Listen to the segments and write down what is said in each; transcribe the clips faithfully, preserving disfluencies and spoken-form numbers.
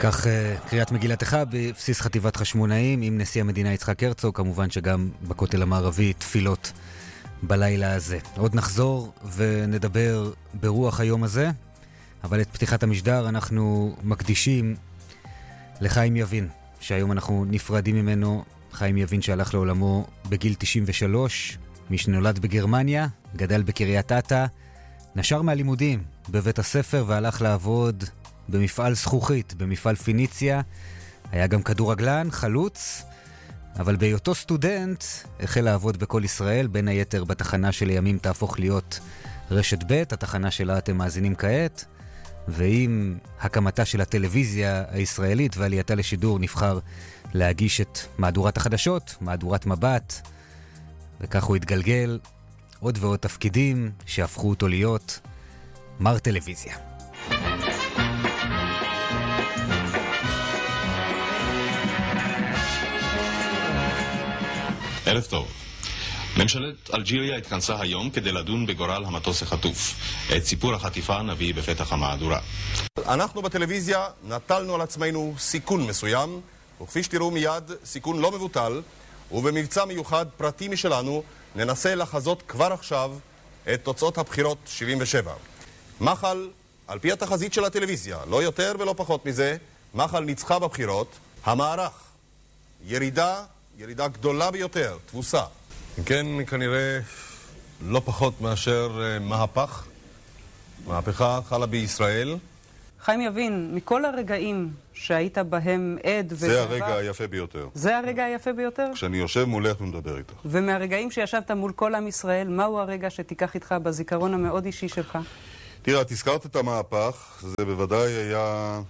כך קריאת מגילתך בבסיס חטיבת חשמונאים עם נשיא המדינה יצחק הרצוג, כמובן שגם בכותל המערבי תפילות בלילה הזה. עוד נחזור ונדבר ברוח היום הזה, אבל את פתיחת המשדר אנחנו מקדישים לחיים יבין, שהיום אנחנו נפרדים ממנו. חיים יבין שהלך לעולמו בגיל תשעים ושלוש, מי שנולד בגרמניה, גדל בקריית אתא, נשר מהלימודים בבית הספר והלך לעבוד במפעל זכוכית, במפעל פיניציה. היה גם כדורגלן, חלוץ, אבל בהיותו סטודנט החל לעבוד בכל ישראל, בין היתר בתחנה שלימים תהפוך להיות רשת ב', התחנה שלה אתם מאזינים כעת, ועם הקמתה של הטלוויזיה הישראלית ועלייתה לשידור נבחר להגיש את מהדורת החדשות, מהדורת מבט, וכך הוא התגלגל עוד ועוד תפקידים שהפכו אותו להיות מר טלוויזיה. ערב טוב. ממשלת אלג'יריה התכנסה היום כדי לדון בגורל המטוס החטוף. את סיפור החטיפה נביא בפתח המהדורה. אנחנו בטלוויזיה נטלנו על עצמנו סיכון מסוים, וכפי שתראו מיד, סיכון לא מבוטל, ובמבצע מיוחד פרטי משלנו ננסה לחזות כבר עכשיו את תוצאות הבחירות שבעים ושבע. מחל, על פי התחזית של הטלוויזיה, לא יותר ולא פחות מזה, מחל ניצחה בבחירות. המערך, ירידה, ירידה גדולה ביותר, תבוסה. כן, כנראה לא פחות מאשר מהפך. מהפכה חלה בישראל. חיים יבין, מכל הרגעים שהיית בהם עד זה ודבר, הרגע היפה ביותר. זה הרגע היפה ביותר? כשאני יושב מולך ומדבר איתך. ומהרגעים שישבת מול כל עם ישראל, מהו הרגע שתיקח איתך בזיכרון המאוד אישי שלך? תראה, תזכרת את המהפך, זה בוודאי היה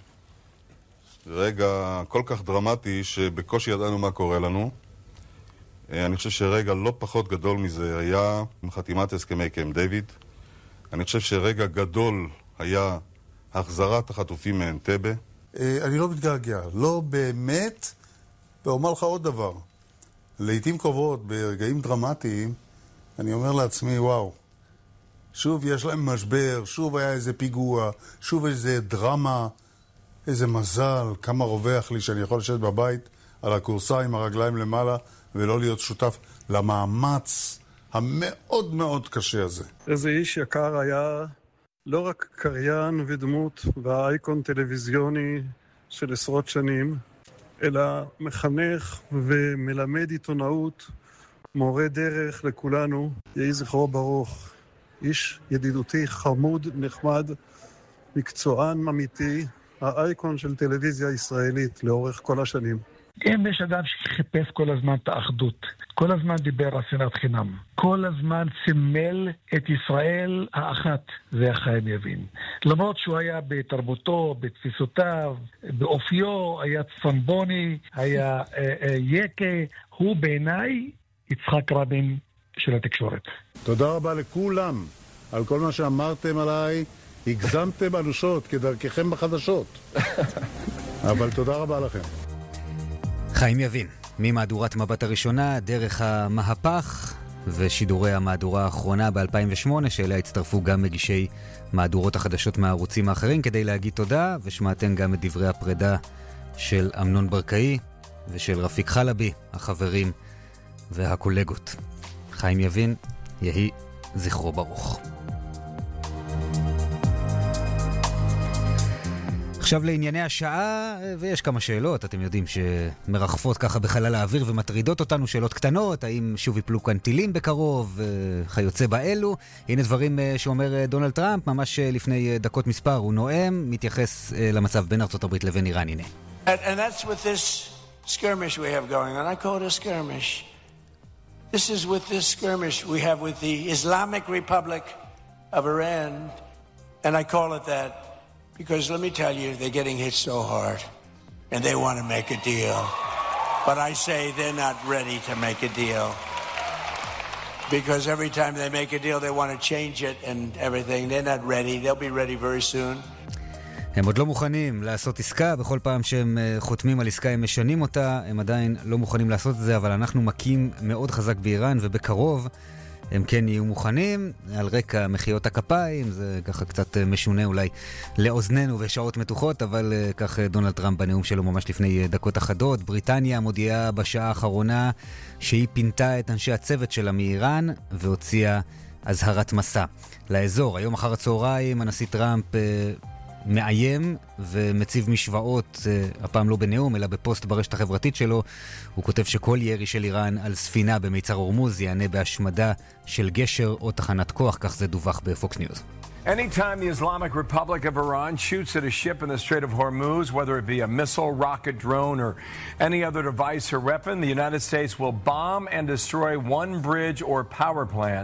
רגע כל כך דרמטי שבקושי ידענו מה קורה לנו. אני חושב שרגע לא פחות גדול מזה היה חתימת הסכמי קמפ דיוויד. אני חושב שרגע גדול היה החזרת החטופים מאנטבה. אני לא מתגעגע, לא באמת, ואומר לך עוד דבר. לעתים קרובות, ברגעים דרמטיים, אני אומר לעצמי, וואו, שוב יש להם משבר, שוב היה איזה פיגוע, שוב איזה דרמה, איזה מזל, כמה רווח לי שאני יכול לשבת בבית על הקורסה עם הרגליים למעלה ולא להיות שותף למאמץ המאוד מאוד קשה הזה. איזה איש יקר היה, לא רק קריין ודמות והאייקון טלוויזיוני של עשרות שנים, אלא מחנך ומלמד עיתונאות, מורה דרך לכולנו, יהי זכרו ברוך. איש ידידותי, חמוד, נחמד, מקצוען אמיתי, האייקון של טלוויזיה ישראלית לאורך כל השנים. אם יש אדם שחיפש כל הזמן את האחדות, כל הזמן דיבר על שנאת חינם, כל הזמן סימל את ישראל האחת, זה חיים יבין. למרות שהוא היה בתרבותו, בתפיסותיו, באופיו, היה צפנבוני, היה אה, אה, יקה, הוא בעיניי יצחק רבין של התקשורת. תודה רבה לכולם על כל מה שאמרתם עליי, הגזמתם אנושות כדרככם בחדשות. אבל תודה רבה לכם. חיים יבין, ממהדורת מבט הראשונה, דרך המהפך ושידורי המהדורה האחרונה ב-אלפיים ושמונה, שאליה הצטרפו גם מגישי מהדורות החדשות מהערוצים האחרים כדי להגיד תודה, ושמעתם גם את דברי הפרידה של אמנון ברקאי ושל רפיק חלבי, החברים והקולגות. חיים יבין, יהי זכרו ברוך. עכשיו לענייני השעה, ויש כמה שאלות, אתם יודעים שמרחפות ככה בחלל האוויר ומטרידות אותנו, שאלות קטנות, האם שוב יפלו כאן טילים בקרוב, חיוצא באלו. הנה דברים שאומר דונלד טראמפ, ממש לפני דקות מספר, הוא נואם, מתייחס למצב בין ארצות הברית לבין איראן, הנה. And, and that's with this skirmish we have going on. I call it a skirmish. This is with this skirmish we have with the Islamic Republic of Iran, and I call it that. Because let me tell you, they're getting hit so hard, and they want to make a deal. But I say they're not ready to make a deal. Because every time they make a deal, they want to change it and everything. They're not ready. They'll be ready very soon. הם עוד לא מוכנים לעשות עסקה, בכל פעם שהם חותמים על עסקה הם משנים אותה, הם עדיין לא מוכנים לעשות את זה, אבל אנחנו מכים מאוד חזק באיראן, ובקרוב הם כן יהיו מוכנים, על רקע מחיאות הכפיים, זה ככה קצת משונה אולי לאוזננו ושעות מתוחות, אבל כך דונלד טראמפ בנאום שלו ממש לפני דקות אחדות. בריטניה מודיעה בשעה האחרונה שהיא פינתה את אנשי הצוות שלה מאיראן והוציאה אזהרת מסע לאזור. היום אחר הצהריים הנשיא טראמפ מאיים ומציב משוואות, הפעם לא בנאום אלא בפוסט ברשת החברתית שלו. הוא כותב שכל ירי של איראן על ספינה במיצר הורמוז יענה בהשמדה של גשר או תחנת כוח, כך זה דווח בפוקס ניוז. Anytime the Islamic Republic of Iran shoots at a ship in the Strait of Hormuz, whether it be a missile, rocket, drone, or any other device or weapon, the United States will bomb and destroy one bridge or power plant.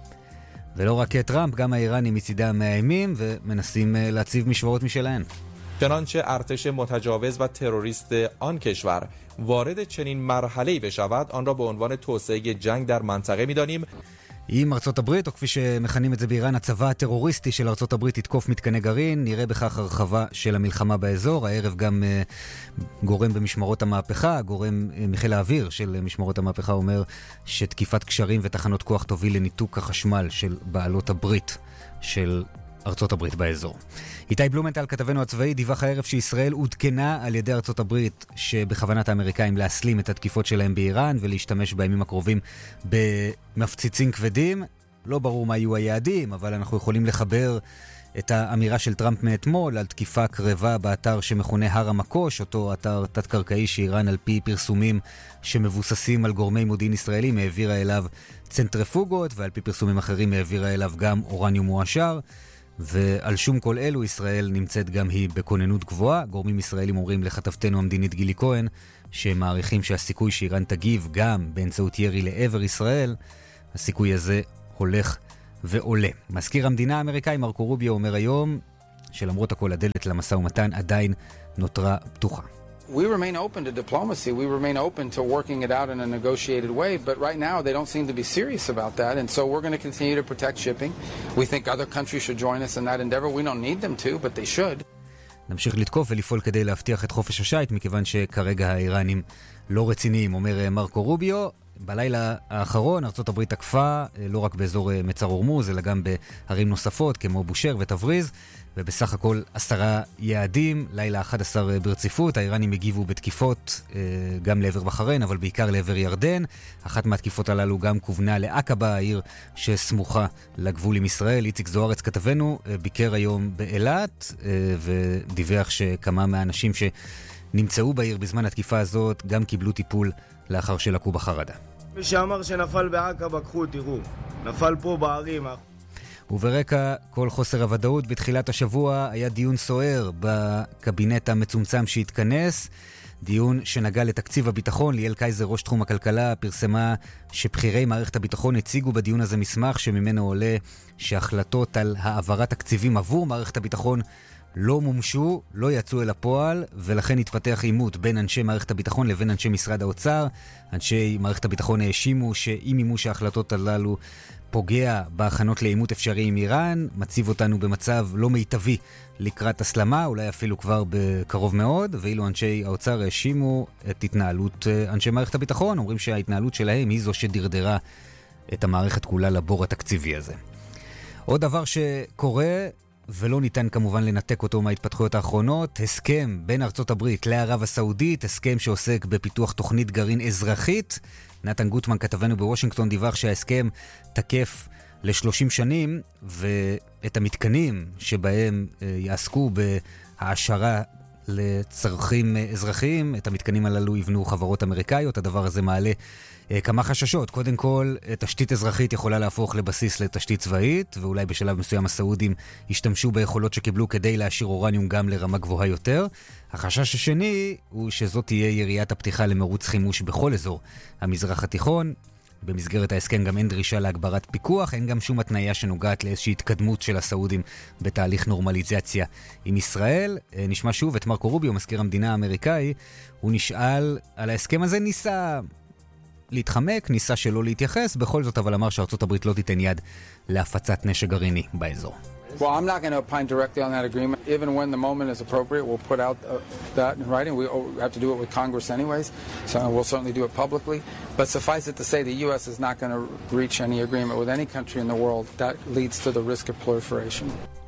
ולא רק טראמפ, גם האיראנים מצידם מאיימים ומנסים להציב משוואות משלהן. چنانچه ارتش متجاوز و تروریست آن کشور وارد چنین مرحله‌ای بشود آن را به عنوان توسعه جنگ در منطقه می‌دانیم. אם ארצות הברית, או כפי שמכנים את זה באיראן, הצבא הטרוריסטי של ארצות הברית יתקוף מתקני גרעין, נראה בכך הרחבה של המלחמה באזור. הערב גם uh, גורם במשמרות המהפכה, גורם uh, מחיל האוויר של משמרות המהפכה אומר שתקיפת קשרים ותחנות כוח תוביל לניתוק החשמל של בעלות הברית של ארצות הברית באזור. איתי בלומנטל, כתבנו הצבאי, דיווח הערב שישראל עודכנה על ידי ארצות הברית שבכוונת האמריקאים להסלים את התקיפות שלהם באיראן ולהשתמש בימים הקרובים במפציצים כבדים. לא ברור מה יהיו היעדים, אבל אנחנו יכולים לחבר את האמירה של טראמפ מאתמול על תקיפה קרבה באתר שמכונה הר המקוש, אותו אתר תת-קרקעי שאיראן על פי פרסומים שמבוססים על גורמי מודיעין ישראלים העבירה אליו צנטריפוגות, ועל פי פרסומים אחרים העבירה אליו גם אורניום מועשר. ועל שום כל אלו ישראל נמצאת גם היא בכוננות גבוהה. גורמים ישראלים אומרים לכתבתנו המדינית גילי כהן שמעריכים שהסיכוי שאיראן תגיב גם באמצעות ירי לעבר ישראל, הסיכוי הזה הולך ועולה. מזכיר המדינה האמריקאי מרקו רוביו אומר היום שלמרות הכל הדלת למשא ומתן עדיין נותרה פתוחה. We remain open to diplomacy. We remain open to working it out in a negotiated way. But right now, they don't seem to be serious about that. And so we're going to continue to protect shipping. We think other countries should join us in that endeavor. We don't need them to, but they should. נמשיך לתקוף ולפעול כדי להבטיח את חופש השייט, מכיוון שכרגע האיראנים לא רציניים, אומר מרקו רוביו. בלילה האחרון ארצות הברית תקפה לא רק באזור מצר הורמוז, אלא גם בערים נוספות כמו בושר ותבריז, ובסך הכל עשרה יעדים, לילה אחד עשר ברציפות. האיראנים הגיבו בתקיפות גם לעבר בחריין, אבל בעיקר לעבר ירדן. אחת מהתקיפות הללו גם כוונה לעקבה, העיר שסמוכה לגבול עם ישראל. איציק זוארץ כתבנו ביקר היום באילת ודיווח שכמה מהאנשים שנמצאו בעיר בזמן התקיפה הזאת גם קיבלו טיפול לאחר שלקו בחרדה. מי שאמר שנפל בעקבה, קחו, תראו, נפל פה בערים. וברקע כל חוסר הוודאות בתחילת השבוע היה דיון סוער בקבינט המצומצם שהתכנס, דיון שנגע לתקציב הביטחון. ליאל קייזר, ראש תחום הכלכלה, פרסמה שבחירי מערכת הביטחון הציגו בדיון הזה מסמך שממנו עולה שהחלטות על העברת תקציבים עבור מערכת הביטחון לא מומשו, לא יצאו אל הפועל, ולכן התפתח עימות בין אנשי מערכת הביטחון לבין אנשי משרד האוצר. אנשי מערכת הביטחון האשימו שאם מימוש ההחלטות הללו פוגע בהכנות לעימות אפשרי עם איראן, מציב אותנו במצב לא מיטבי לקראת הסלמה, אולי אפילו כבר בקרוב מאוד, ואילו אנשי האוצר האשימו את התנהלות אנשי מערכת הביטחון, אומרים שההתנהלות שלהם היא זו שדרדרה את המערכת כולה לבור התקציבי הזה. עוד דבר שקורה, ולא ניתן כמובן לנתק אותו מההתפתחויות האחרונות, הסכם בין ארצות הברית לערב הסעודית, הסכם שעוסק בפיתוח תוכנית גרעין אזרחית. נתן גוטמן כתבנו בוושינגטון דיווח שההסכם תקף ל-שלושים שנים, ואת המתקנים שבהם יעסקו בהעשרה לצרכים אזרחיים, את המתקנים הללו יבנו חברות אמריקאיות. הדבר הזה מעלה כמה חששות. קודם כל, תשתית אזרחית יכולה להפוך לבסיס לתשתית צבאית, ואולי בשלב מסוים הסעודים ישתמשו ביכולות שקיבלו כדי להשאיר אורניום גם לרמה גבוהה יותר. החשש השני הוא שזאת תהיה יריית הפתיחה למרוץ חימוש בכל אזור המזרח התיכון. במסגרת ההסכם גם אין דרישה להגברת פיקוח, אין גם שום התניה שנוגעת לאיזושהי התקדמות של הסעודים בתהליך נורמליזציה עם ישראל. נשמע שוב את מרקו רוביו, מזכיר המדינה האמריקאי. הוא נשאל על ההסכם הזה, ניסה להתחמק, ניסה שלא להתייחס, בכל זאת אבל אמר שארצות הברית לא תיתן יד להפצת נשק גרעיני באזור. Well, I'm not going to opine directly on that agreement. Even when the moment is appropriate, we'll put out uh, that in writing. We have to do it with Congress anyways, so we'll certainly do it publicly. But suffice it to say, the U S is not going to reach any agreement with any country in the world. That leads to the risk of proliferation.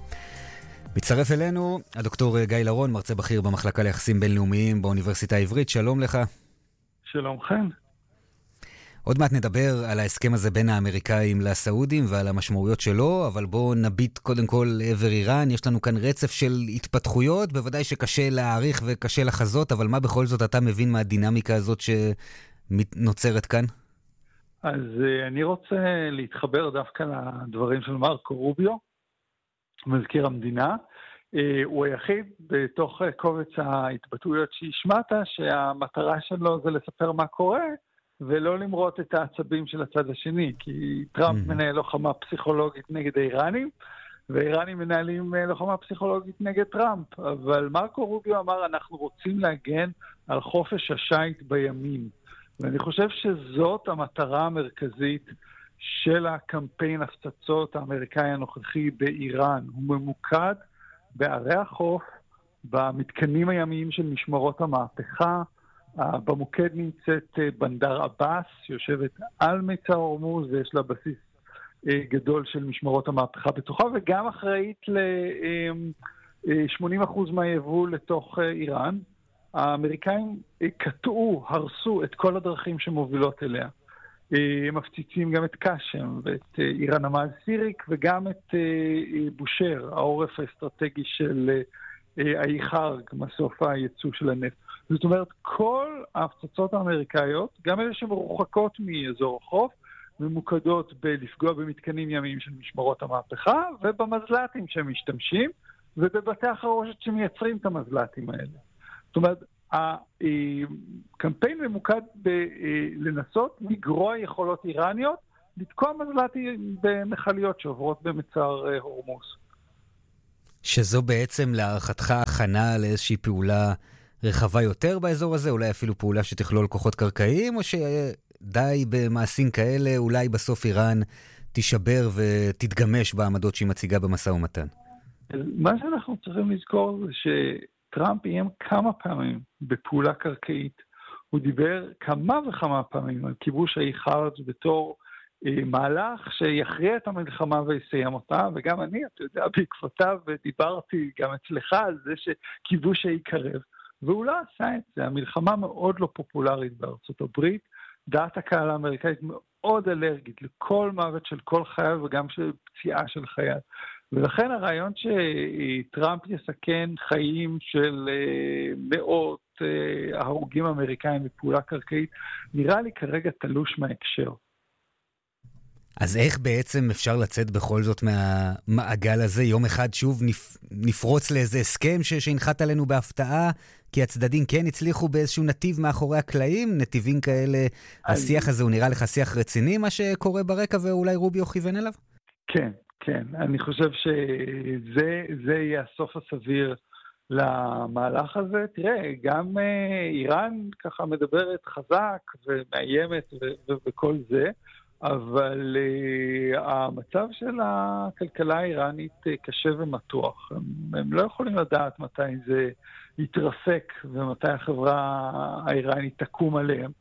מצטרף אלינו הדוקטור גיא לרון, מרצה בכיר במחלקה ליחסים בינלאומיים באוניברסיטה העברית. שלום לך. שלום חן. עוד מעט נדבר על ההסכם הזה בין האמריקאים לסעודים ועל המשמעויות שלו, אבל בואו נביט קודם כל לעבר איראן. יש לנו כאן רצף של התפתחויות, בוודאי שקשה להעריך וקשה לחזות, אבל מה בכל זאת אתה מבין מהדינמיקה הזאת שנוצרת כאן? אז אני רוצה להתחבר דווקא לדברים של מרקו רוביו, מזכיר המדינה. הוא היחיד בתוך קובץ ההתבטאויות שהשמעת שהמטרה שלו זה לספר מה קורה, ולא למרות את העצבים של הצד השני, כי טראמפ mm-hmm. מנהל לוחמה פסיכולוגית נגד האיראנים, והאיראנים מנהלים לוחמה פסיכולוגית נגד טראמפ. אבל מרקו רוביו אמר, אנחנו רוצים להגן על חופש השייט בימים. ואני חושב שזאת המטרה המרכזית של הקמפיין הפצצות האמריקאי הנוכחי באיראן. הוא ממוקד בערי החוף, במתקנים הימיים של משמרות המהפכה. במוקד נמצאת בנדר אבאס, שיושבת על מיצר הורמוז, ויש לה בסיס גדול של משמרות המהפכה בתוכה, וגם אחראית ל-שמונים אחוז מהיבוא לתוך איראן. האמריקאים קטעו, הרסו את כל הדרכים שמובילות אליה. הם מפציצים גם את קשם ואת איראן המאז סיריק, וגם את בושר, העורף האסטרטגי של האי חרג, מסוף הייצוא של הנפט. זאת אומרת, כל ההפצצות האמריקאיות, גם אלה שמרוחקות מאזור החוף, ממוקדות בלפגוע במתקנים ימיים של משמרות המהפכה, ובמזל"טים שהם משתמשים, ובבתי החרושת שמייצרים את המזל"טים האלה. זאת אומרת, הקמפיין ממוקד לנסות לגרוע יכולות איראניות, לתקוע מזל"טים במחליות שעוברות במצר הורמוז. שזו בעצם להערכתך הכנה לאיזושהי פעולה רחבה יותר באזור הזה, אולי אפילו פעולה שתכלול כוחות קרקעיים, או שדי במעשים כאלה, אולי בסוף איראן תישבר ותתגמש בעמדות שהיא מציגה במשא ומתן? מה שאנחנו צריכים לזכור זה שטראמפ איים כמה פעמים בפעולה קרקעית. הוא דיבר כמה וכמה פעמים על כיבוש האי חרג בתור מהלך שיכריע את המלחמה ויסיים אותה, וגם אני, אתה יודע, בעקבותיו ודיברתי גם אצלך על זה שכיבוש האי קרב. והוא לא עשה את זה. המלחמה מאוד לא פופולרית בארצות הברית. דעת הקהל האמריקאית מאוד אלרגית לכל מוות של כל חייל וגם של פציעה של חייל. ולכן הרעיון שטראמפ יסכן חיים של מאות הרוגים אמריקאים בפעולה קרקעית, נראה לי כרגע תלוש מההקשר. אז איך בעצם אפשר לצאת בכל זאת מהמעגל הזה? יום אחד שוב נפ... נפרוץ לאיזה הסכם ש... שהנחת עלינו בהפתעה, כי הצדדים כן הצליחו באיזשהו נתיב מאחורי הקלעים, נתיבים כאלה, אני... השיח הזה הוא נראה לך שיח רציני, מה שקורה ברקע, ואולי רוביו כיוון אליו? כן, כן. אני חושב שזה זה יהיה הסוף הסביר למהלך הזה. תראה, גם איראן ככה מדברת חזק ומאיימת ו... וכל זה, אבל uh, המצב של הכלכלה האיראנית uh, קשה ומתוח. הם, הם לא יכולים לדעת מתי זה יתרסק ומתי החברה האיראנית תקום עליהם.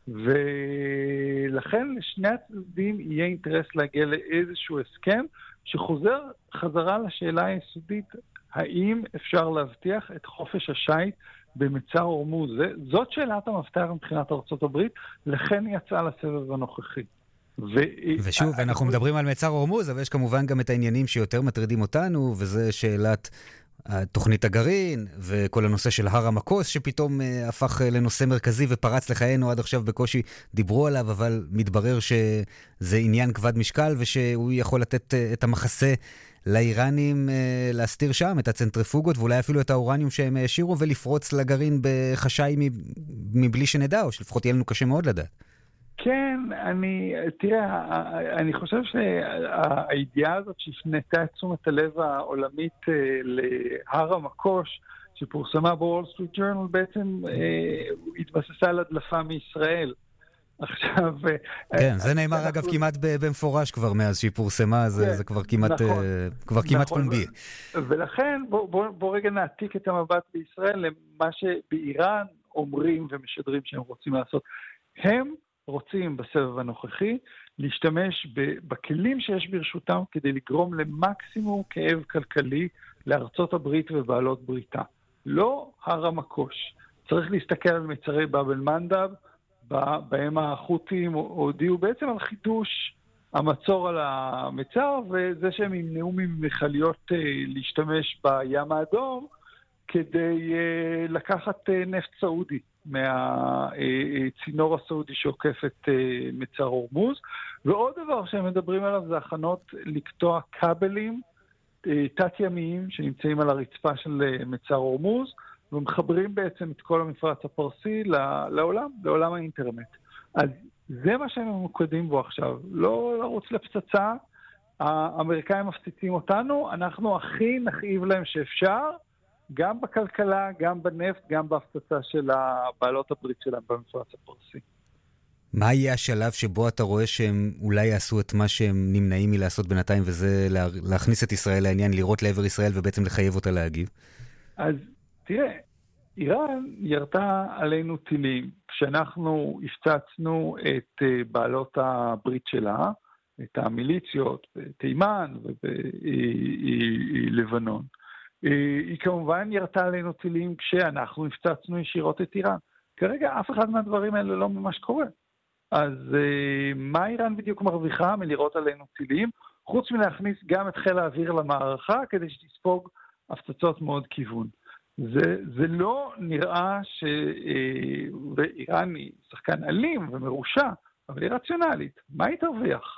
ולכן לשני הצדדים יהיה אינטרס להגיע לאיזשהו הסכם שחוזר חזרה לשאלה היסודית, האם אפשר להבטיח את חופש השייט במצר הורמוז? זאת שאלת המפתח מבחינת ארצות הברית, לכן יצאה לסבב הנוכחי. ו... ושוב, אנחנו מדברים על מצר הורמוז, אבל יש כמובן גם את העניינים שיותר מטרידים אותנו, וזה שאלת תוכנית הגרעין, וכל הנושא של הר המקוס, שפתאום הפך לנושא מרכזי ופרץ לחיינו, עד עכשיו בקושי דיברו עליו, אבל מתברר שזה עניין כבד משקל, ושהוא יכול לתת את המחסה לאיראנים להסתיר שם, את הצנטריפוגות, ואולי אפילו את האורניום שהם השאירו, ולפרוץ לגרעין בחשאי מבלי שנדע, או שלפחות יהיה לנו קשה מאוד לדעת. כן, אני, תראה, אני חושב שהאידיעה הזאת שהפנתה את תשומת הלב העולמית להר המקוש, שפורסמה בוול סטריט ג'ורנל, בעצם התבססה על הדלפה מישראל. עכשיו... כן, זה נאמר אגב כמעט במפורש כבר מאז שהיא פורסמה, זה כבר כמעט פומבי. ולכן בוא רגע נעתיק את המבט בישראל למה שבאיראן אומרים ומשדרים שהם רוצים לעשות. הם רוצים בסבב הנוכחי להשתמש בכלים שיש ברשותם כדי לגרום למקסימום כאב כלכלי לארצות הברית ובעלות בריתה. לא הר המקוש. צריך להסתכל על מצרי באב אל-מנדב, בהם החות'ים הודיעו בעצם על חידוש המצור על המצר, וזה שהם ימנעו ממכליות להשתמש בים האדום, כדי לקחת נפט סעודי מהצינור הסעודי שעוקף את מצר הורמוז. ועוד דבר שהם מדברים עליו זה הכנות לקטוע כבלים תת-ימיים שנמצאים על הרצפה של מצר הורמוז, ומחברים בעצם את כל המפרץ הפרסי לעולם, לעולם האינטרנט. אז זה מה שהם ממוקדים בו עכשיו. לא לרוץ לפצצה, האמריקאים מפציצים אותנו, אנחנו הכי נכאיב להם שאפשר, גם בכלכלה, גם בנפט, גם בהפצצה של בעלות הברית שלהם במפרץ הפרסי. מה יהיה השלב שבו אתה רואה שהם אולי יעשו את מה שהם נמנעים מלעשות בינתיים, וזה להכניס את ישראל לעניין, לראות לעבר ישראל ובעצם לחייב אותה להגיב? אז תראה, איראן ירתה עלינו טילים. כשאנחנו הפצצנו את בעלות הברית שלה, את המיליציות בתימן ובלבנון, היא כמובן ירתה עלינו טילים כשאנחנו הפצצנו ישירות את איראן. כרגע אף אחד מהדברים האלה לא ממש קורה. אז מה איראן בדיוק מרוויחה מלראות עלינו טילים? חוץ מלהכניס גם את חיל האוויר למערכה כדי שתספוג הפצצות מאוד כיוון. זה, זה לא נראה שאיראן היא שחקן אלים ומרושע, אבל היא רציונלית. מה היא תרוויח?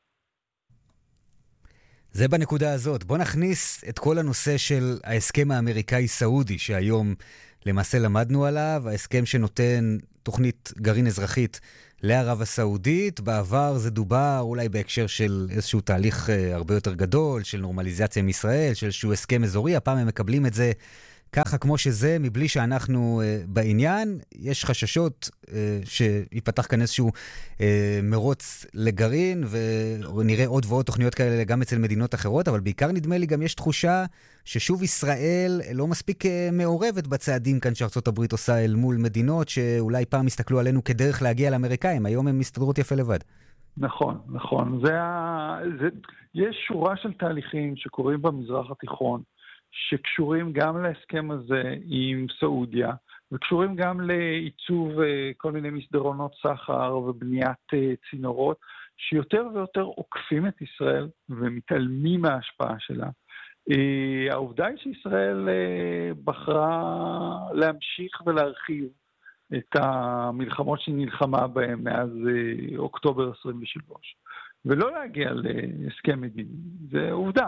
זה בנקודה הזאת. בוא נכניס את כל הנושא של ההסכם האמריקאי-סעודי, שהיום למעשה למדנו עליו, ההסכם שנותן תוכנית גרעין אזרחית לערב הסעודית. בעבר זה דובר אולי בהקשר של איזשהו תהליך הרבה יותר גדול, של נורמליזציה עם ישראל, של איזשהו הסכם אזורי. הפעם הם מקבלים את זה ככה כמו שזה, מבלי שאנחנו uh, בעניין. יש חששות uh, שיפתח כאן איזשהו uh, מרוץ לגרעין, ונראה עוד ועוד תוכניות כאלה גם אצל מדינות אחרות, אבל בעיקר נדמה לי גם יש תחושה ששוב ישראל לא מספיק uh, מעורבת בצעדים כאן שארצות הברית עושה אל מול מדינות שאולי פעם הסתכלו עלינו כדרך להגיע לאמריקאים, היום הם מסתדרות יפה לבד. נכון, נכון. זה ה... זה... יש שורה של תהליכים שקורים במזרח התיכון, שקשורים גם להסכם הזה עם סעודיה, וקשורים גם לעיצוב כל מיני מסדרונות סחר ובניית צינורות, שיותר ויותר עוקפים את ישראל ומתעלמים מההשפעה שלה. העובדה היא שישראל בחרה להמשיך ולהרחיב את המלחמות שנלחמה בהן מאז אוקטובר עשרים ושלוש, ולא להגיע להסכם מדיני. זה עובדה.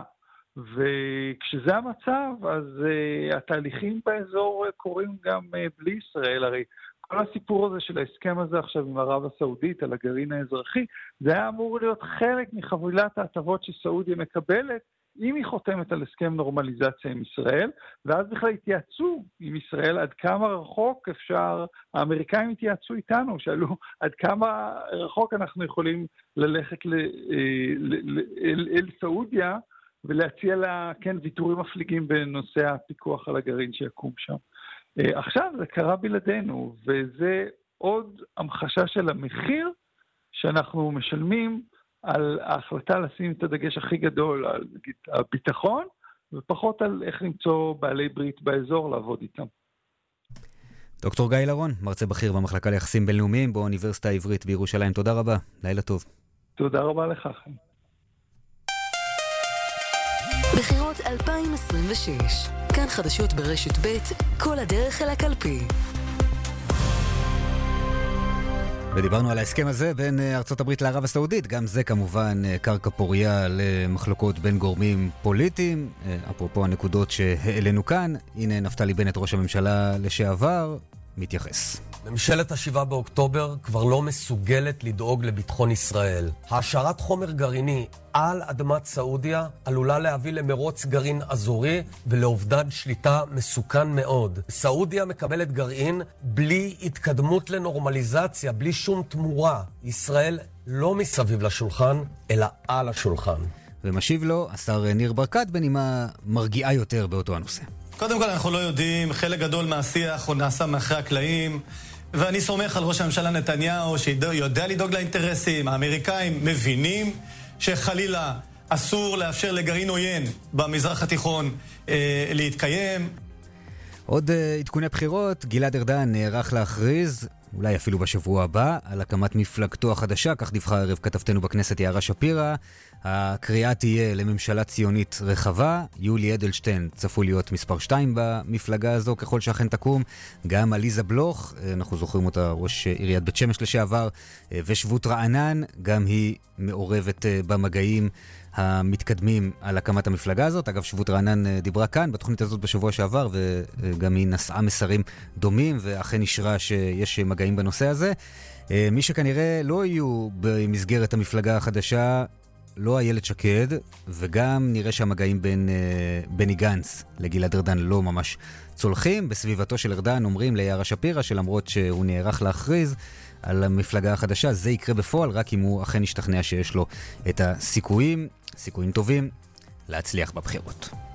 וכשזה המצב, אז uh, התהליכים באזור uh, קורים גם uh, בלי ישראל. הרי כל הסיפור הזה של ההסכם הזה עכשיו עם ערב הסעודית על הגרעין האזרחי, זה היה אמור להיות חלק מחבילת ההטבות שסעודיה מקבלת, אם היא חותמת על הסכם נורמליזציה עם ישראל, ואז בכלל התייעצו עם ישראל עד כמה רחוק אפשר, האמריקאים התייעצו איתנו, שאלו עד כמה רחוק אנחנו יכולים ללכת ל, ל, ל, אל, אל סעודיה, ולהציע לה, כן, ויתורים מפליגים בנושא הפיקוח על הגרעין שיקום שם. עכשיו זה קרה בלעדינו, וזה עוד המחשה של המחיר שאנחנו משלמים על ההחלטה לשים את הדגש הכי גדול על נגיד, הביטחון, ופחות על איך למצוא בעלי ברית באזור לעבוד איתם. דוקטור גיא לרון, מרצה בכיר במחלקה ליחסים בינלאומיים באוניברסיטה העברית בירושלים. תודה רבה, לילה טוב. תודה רבה לך, חיים. בחירות אלפיים עשרים ושש, כאן חדשות ברשת ב', כל הדרך אל הקלפי. ודיברנו על ההסכם הזה בין ארצות הברית לערב הסעודית, גם זה כמובן קרקע פוריה למחלוקות בין גורמים פוליטיים. אפרופו הנקודות שהעלינו כאן, הנה נפתלי בנט ראש הממשלה לשעבר מתייחס. ממשלת השבעה באוקטובר כבר לא מסוגלת לדאוג לביטחון ישראל. העשרת חומר גרעיני על אדמת סעודיה עלולה להביא למרוץ גרעין אזורי ולאובדן שליטה מסוכן מאוד. סעודיה מקבלת גרעין בלי התקדמות לנורמליזציה, בלי שום תמורה. ישראל לא מסביב לשולחן, אלא על השולחן. ומשיב לו השר ניר ברקת בנימה מרגיעה יותר באותו הנושא. קודם כל אנחנו לא יודעים, חלק גדול מהשיח הוא נעשה מאחרי הקלעים, ואני סומך על ראש הממשלה נתניהו שיודע לדאוג לאינטרסים. האמריקאים מבינים שחלילה אסור לאפשר לגרעין עוין במזרח התיכון אה, להתקיים. עוד אה, עדכוני בחירות, גלעד ארדן נערך להכריז, אולי אפילו בשבוע הבא, על הקמת מפלגתו החדשה, כך דיווחה הערב כתבתנו בכנסת יערה שפירא. הקריאה תהיה לממשלה ציונית רחבה. יולי אדלשטיין צפוי להיות מספר שתיים במפלגה הזו, ככל שאכן תקום. גם עליזה בלוך, אנחנו זוכרים אותה ראש עיריית בית שמש לשעבר, ושבות רענן, גם היא מעורבת במגעים המתקדמים על הקמת המפלגה הזאת. אגב, שבות רענן דיברה כאן בתוכנית הזאת בשבוע שעבר, וגם היא נשאה מסרים דומים, ואכן נשרה שיש מגעים בנושא הזה. מי שכנראה לא יהיו במסגרת המפלגה החדשה, לא איילת שקד, וגם נראה שהמגעים בין בני גנץ לגלעד ארדן לא ממש צולחים. בסביבתו של ארדן אומרים ליערה שפירא שלמרות שהוא נערך להכריז על המפלגה החדשה, זה יקרה בפועל רק אם הוא אכן ישתכנע שיש לו את הסיכויים, סיכויים טובים, להצליח בבחירות.